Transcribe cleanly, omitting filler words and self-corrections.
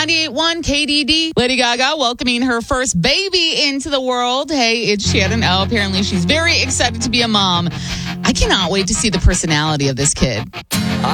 98.1 KDD. Lady Gaga welcoming her first baby into the world. Hey, it's Shannon O. Apparently, she's very excited to be a mom. I cannot wait to see the personality of this kid.